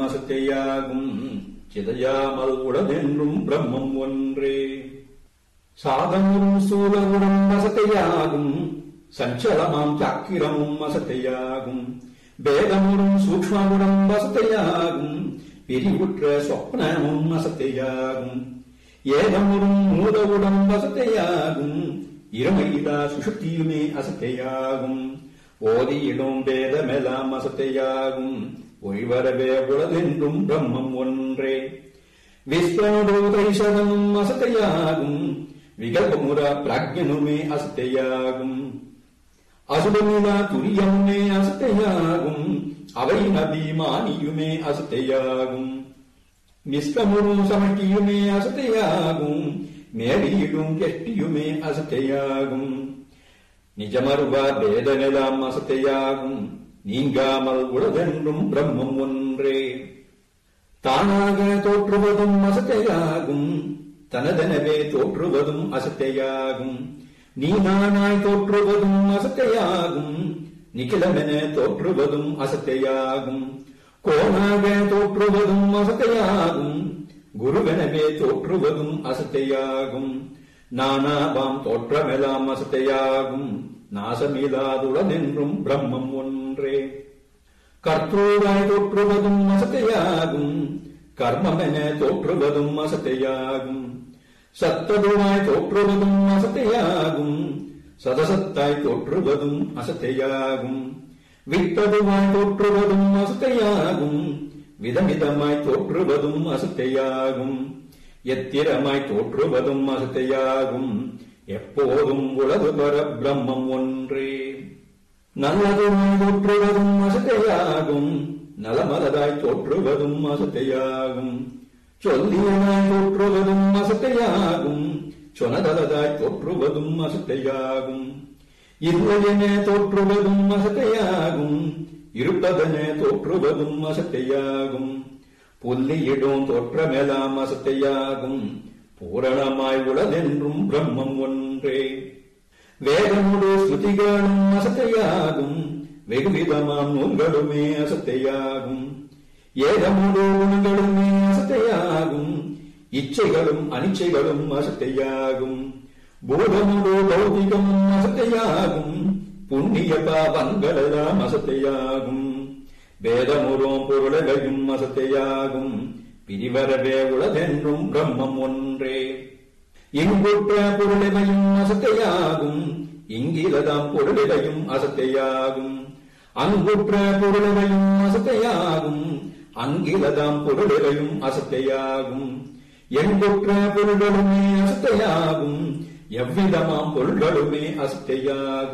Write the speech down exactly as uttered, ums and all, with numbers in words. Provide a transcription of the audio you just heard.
அசத்தையாகும். சிதையாமல் உளதென்றும் பிரம்மம் ஒன்றே. சாதமும் சூலமுடன் அசத்தையாகும். சஞ்சலமாம் சக்கிரமும் அசத்தையாகும். பேதமுறும் சூக்ஷ்மமுடன் அசத்தையாகும். பிரிவுற்ற சொப்னமும் அசத்தையாகும். ஏதமுறும் மூலவுடன் அசத்தையாகும். இருமையிலா சுஷுப்தியுமே அசத்தையாகும். ஓதியிடும் பேதமெல்லாம் அசத்தையாகும். ஒய்வரவே உளதென்றும் பிரம்மம் ஒன்றே. விஸ்வனுடைசதமும் அசத்தையாகும். விகல்பமுற பிராக்ஞனுமே அசத்தையாகும். அசுபமிலா துரியமுமே அசத்தையாகும். அவை அபிமானியுமே அசத்தையாகும். நிஷ்கமுறு சமஷ்டியுமே அசத்தையாகும். மேலியிடும் கெஷ்டியுமே அசத்தையாகும். நிஜமருவா பேதமெல்லாம் அசத்தையாகும். நீங்காமல் உளதென்றும் பிரம்மம் ஒன்றே. தானாக தோற்றுவதும் அசத்தையாகும். தனதெனவே தோற்றுவதும் அசத்தையாகும். நீ நானாய் தோற்றுவதும் அசத்தையாகும். நிகிலமென தோற்றுவதும் அசத்தையாகும். கோணாக தோற்றுவதும் அசத்தையாகும். குருவெனவே தோற்றுவதும் அசத்தையாகும். நானாவாம் தோற்றமெல்லாம் அசத்தையாகும். நாசமில்லாதுளதென்றும் பிரம்மம் ஒன்றே. கர்த்தூராய் தோற்றுவதும் அசத்தையாகும். கர்மமென தோற்றுவதும் அசத்தையாகும். சத்ததுவாய் தோற்றுவதும் அசத்தையாகும். சதசத்தாய் தோற்றுவதும் அசத்தையாகும். விட்டதுவாய் தோற்றுவதும் அசத்தையாகும். விதமிதமாய் தோற்றுவதும் அசத்தையாகும். எத்திரமாய் தோற்றுவதும் அசத்தையாகும். எப்போதும் உலகு பர பிரம்மம் ஒன்றே. நல்லதுமாய் தோற்றுவதும் அசத்தையாகும். நலமலதாய் தோற்றுவதும் அசத்தையாகும். சொல்லியனாய் தோற்றுவதும் அசத்தையாகும். சொனதலதாய் தோற்றுவதும் அசத்தையாகும். இல்லையென தோற்றுவதும் அசத்தையாகும். இருப்பதென தோற்றுவதும் அசத்தையாகும். புல்லியிடும் தோற்றமெல்லாம் அசத்தையாகும். பூரணமாய் உளதென்றும் பிரம்மம் ஒன்றே. வேதமுடு ஸ்ருதிகளும் அசத்தையாகும். வெகுவிதமாம் நூல்களுமே அசத்தையாகும். ஏதமுடு குணங்களுமே அசத்தையாகும். இச்சைகளும் அனிச்சைகளும் அசத்தையாகும். பூதமுடு பௌதிகமும் அசத்தையாகும். புண்ணிய பாவங்களெல்லாம் அசத்தையாகும். வேதமுறும் பொருளையும் அசத்தையாகும். பிரிவரவே உளதென்றும் பிரம்மம் ஒன்றே. இங்குற்ற பொருளையும் அசத்தையாகும். இங்கிலதாம் பொருளையும் அசத்தையாகும். அங்குற்ற பொருளையும் அசத்தையாகும். அங்கிலதாம் பொருளையும் அசத்தையாகும். எங்குற்ற பொருள்களுமே அசத்தையாகும். எவ்விதமாம் பொருள்களுமே அசத்தையாகும்.